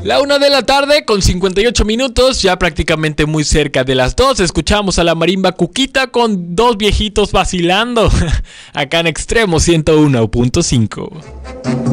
La 1 de la tarde con 58 minutos, ya prácticamente muy cerca de las 2. Escuchamos a la marimba Cuquita con dos viejitos vacilando acá en Extremo 101.5.